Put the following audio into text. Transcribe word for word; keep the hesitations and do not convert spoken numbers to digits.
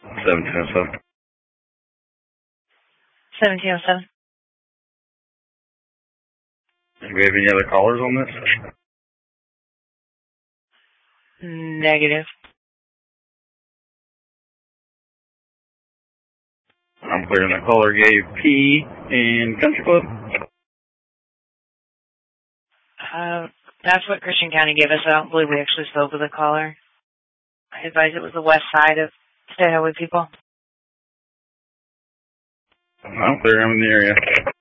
seventeen oh seven. seventeen oh seven. Do we have any other callers on this? Negative. I'm clearing the caller gave P in Country Club. Uh, that's what Christian County gave us. I don't believe we actually spoke with the caller. I advise it was the west side of Stay Highway people. I'm clearing them in the area.